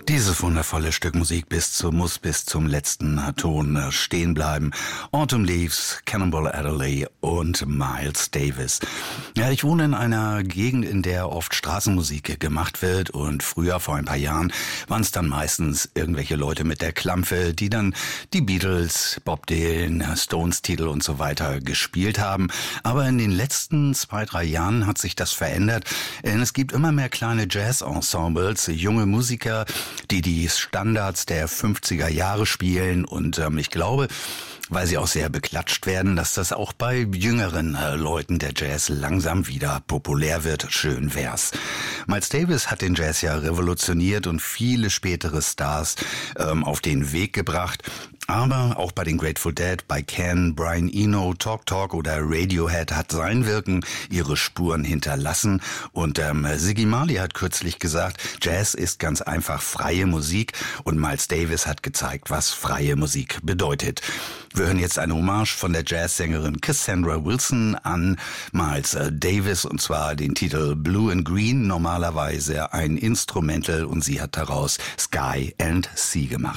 Dieses wundervolle Stück Musik muss bis zum letzten Ton stehen bleiben. Autumn Leaves, Cannonball Adderley und Miles Davis. Ja, ich wohne in einer Gegend, in der oft Straßenmusik gemacht wird, und früher, vor ein paar Jahren, waren es dann meistens irgendwelche Leute mit der Klampfe, die dann die Beatles, Bob Dylan, Stones Titel und so weiter gespielt haben. Aber in den letzten 2-3 Jahren hat sich das verändert, denn es gibt immer mehr kleine Jazz-Ensembles, junge Musiker, die Standards der 50er Jahre spielen, und ich glaube, weil sie auch sehr beklatscht werden, dass das auch bei jüngeren Leuten der Jazz langsam wieder populär wird. Schön wär's. Miles Davis hat den Jazz ja revolutioniert und viele spätere Stars auf den Weg gebracht. Aber auch bei den Grateful Dead, bei Ken, Brian Eno, Talk Talk oder Radiohead hat sein Wirken ihre Spuren hinterlassen. Und Ziggy Marley hat kürzlich gesagt, Jazz ist ganz einfach freie Musik, und Miles Davis hat gezeigt, was freie Musik bedeutet. Wir hören jetzt eine Hommage von der Jazzsängerin Cassandra Wilson an Miles Davis, und zwar den Titel Blue and Green, normalerweise ein Instrumental, und sie hat daraus Sky and Sea gemacht.